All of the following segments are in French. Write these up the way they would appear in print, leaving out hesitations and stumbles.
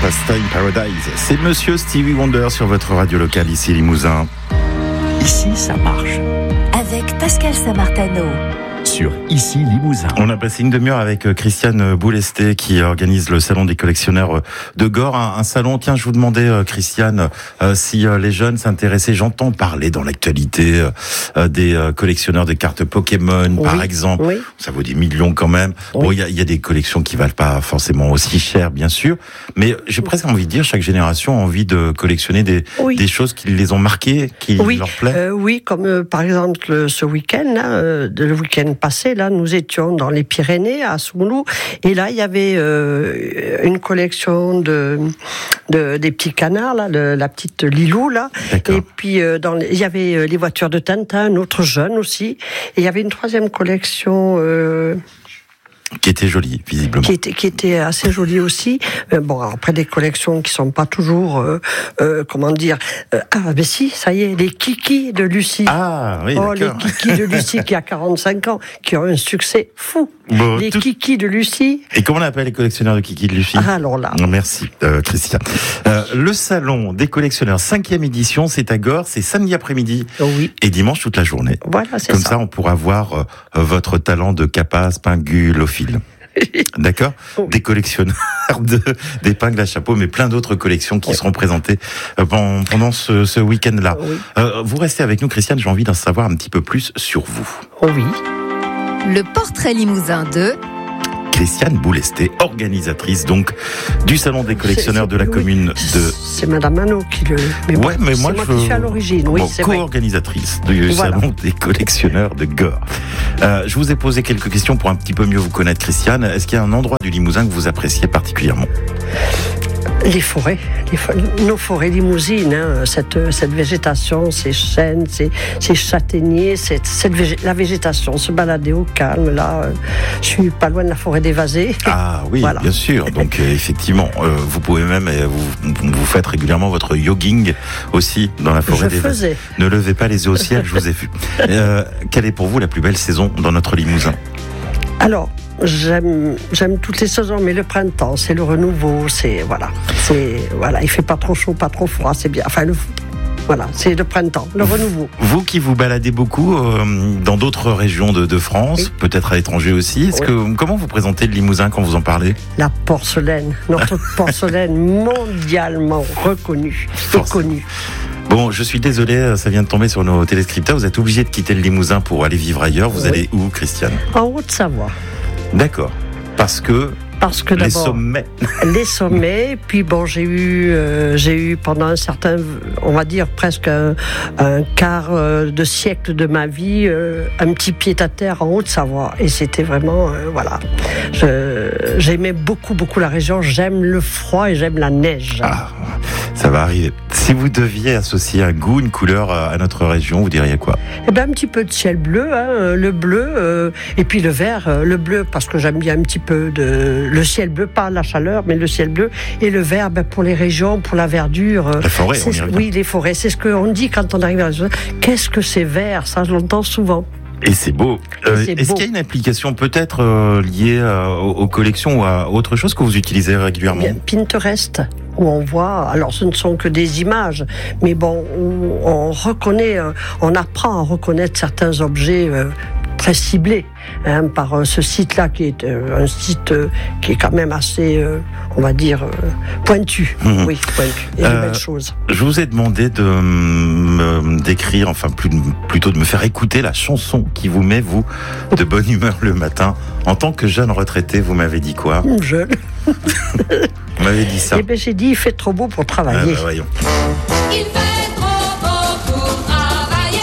First Time Paradise. C'est Monsieur Stevie Wonder sur votre radio locale ici Limousin. Ici, ça marche. Avec Pascal Samartano. Sur Ici Limousin. On a passé une demi-heure avec Christiane Boulesté qui organise le salon des collectionneurs de Gorre. Un salon, tiens, je vous demandais, Christiane, si les jeunes s'intéressaient, j'entends parler dans l'actualité des collectionneurs de cartes Pokémon, par exemple. Oui. Ça vaut des millions quand même. Oui. Bon, il y a des collections qui valent pas forcément aussi cher, bien sûr. Mais j'ai presque envie de dire, chaque génération a envie de collectionner des choses qui les ont marquées, qui leur plaisent. Oui, comme par exemple ce week-end, là, le week-end passé, là, nous étions dans les Pyrénées, à Soumoulou, et là, il y avait une collection des petits canards, là, la petite Lilou, là. D'accord. Et puis, il y avait les voitures de Tintin, un autre jeune aussi, et il y avait une troisième collection... qui était jolie, visiblement. Qui était assez jolie aussi. Bon, après des collections qui sont pas toujours, comment dire. Mais si, ça y est, les kikis de Lucie. Ah oui, d'accord. Les kikis de Lucie qui a 45 ans, qui ont un succès fou. Bon, les kikis de Lucie. Et comment on appelle les collectionneurs de kikis de Lucie ? Ah, alors là. Merci, Christian. Le salon des collectionneurs 5e édition, c'est à Gorre, c'est samedi après-midi. Oui. Et dimanche toute la journée. Voilà, c'est Comme ça, on pourra voir votre talent de capace, pingule, au fil. D'accord ? Oui. Des collectionneurs d'épingles à chapeau, mais plein d'autres collections qui seront présentées pendant ce week-end-là. Oui. Vous restez avec nous, Christiane, j'ai envie d'en savoir un petit peu plus sur vous. Oui. Le portrait limousin de... Christiane Boulesté, organisatrice donc du salon des collectionneurs de la commune de... C'est Madame Manot qui le... Mais moi qui suis à l'origine, oui, c'est co-organisatrice du salon des collectionneurs de Gorre. Je vous ai posé quelques questions pour un petit peu mieux vous connaître, Christiane. Est-ce qu'il y a un endroit du Limousin que vous appréciez particulièrement ? Les forêts, nos forêts limousines, hein, cette végétation, ces chênes, ces châtaigniers, la végétation, se balader au calme, là, je suis pas loin de la forêt des Vasées. Ah oui, voilà. Bien sûr, donc effectivement, vous pouvez même, vous faites régulièrement votre jogging aussi dans la forêt des Vasées. Ne levez pas les yeux au ciel, je vous ai vu. Quelle est pour vous la plus belle saison dans notre Limousin ? Alors, j'aime toutes les saisons, mais le printemps, c'est le renouveau, voilà, il fait pas trop chaud, pas trop froid, c'est bien. Enfin, c'est le printemps, le renouveau. Vous qui vous baladez beaucoup dans d'autres régions de France, oui. Peut-être à l'étranger aussi, comment vous présentez le Limousin quand vous en parlez ? La porcelaine, notre porcelaine mondialement reconnue et connue. Bon, je suis désolé, ça vient de tomber sur nos téléscripteurs. Vous êtes obligé de quitter le Limousin pour aller vivre ailleurs. Vous allez où, Christiane ? En Haute-Savoie. D'accord. Parce que les sommets. Les sommets. Puis bon, j'ai eu pendant un certain, on va dire presque un quart de siècle de ma vie, un petit pied-à-terre en Haute-Savoie. Et c'était vraiment, voilà. J'aimais beaucoup la région. J'aime le froid et j'aime la neige. Ah, ça va arriver. Si vous deviez associer un goût, une couleur à notre région, vous diriez quoi ? Eh ben, un petit peu de ciel bleu, hein, le bleu, et puis le vert, le bleu parce que j'aime bien un petit peu le ciel bleu, pas la chaleur, mais le ciel bleu, et le vert pour les régions, pour la verdure. La forêt, on y revient. Oui, les forêts, c'est ce qu'on dit quand on arrive à la zone. Qu'est-ce que c'est vert ? Ça, je l'entends souvent. Et c'est beau. Est-ce qu'il y a une application peut-être liée aux collections ou à autre chose que vous utilisez régulièrement ? Bien, Pinterest, où on voit, alors ce ne sont que des images, mais bon, on reconnaît, on apprend à reconnaître certains objets très ciblés par ce site-là qui est un site qui est quand même assez, on va dire, pointu. Oui, pointu. Et de belles choses. Je vous ai demandé de me décrire, enfin plutôt de me faire écouter la chanson qui vous met, vous, de bonne humeur le matin. En tant que jeune retraité, vous m'avez dit quoi ? Jeune. Vous m'avez dit ça. Eh bien, j'ai dit, il fait trop beau pour travailler. Voyons. Il fait trop beau pour travailler.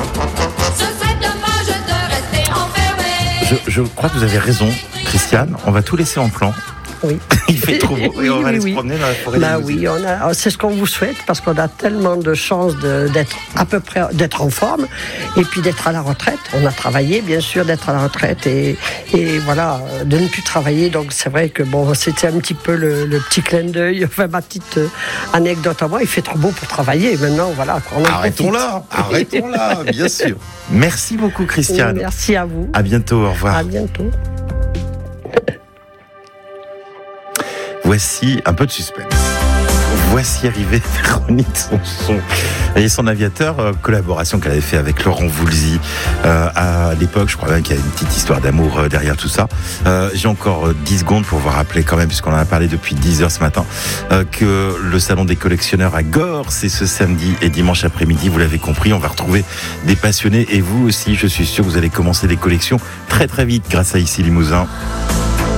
Ce serait dommage de rester enfermé. Je crois que vous avez raison, Christiane. On va tout laisser en plan. Oui. Il fait trop beau et on va aller se promener dans la forêt. Oui, c'est ce qu'on vous souhaite parce qu'on a tellement de chance d'être à peu près en forme et puis d'être à la retraite. On a travaillé bien sûr d'être à la retraite et voilà de ne plus travailler. Donc c'est vrai que bon c'était un petit peu le petit clin d'œil, enfin ma petite anecdote à moi. Il fait trop beau pour travailler. Maintenant voilà. Arrêtons-là, bien sûr. Merci beaucoup Christiane. Merci à vous. À bientôt, au revoir. À bientôt. Voici un peu de suspense. Voici arrivé Véronique Sanson et son aviateur, collaboration qu'elle avait fait avec Laurent Voulzy à l'époque. Je crois même qu'il y a une petite histoire d'amour derrière tout ça. J'ai encore 10 secondes pour vous rappeler quand même, puisqu'on en a parlé depuis 10h ce matin, que le salon des collectionneurs à Gorre, c'est ce samedi et dimanche après-midi. Vous l'avez compris, on va retrouver des passionnés et vous aussi, je suis sûr que vous allez commencer des collections très très vite grâce à Ici Limousin.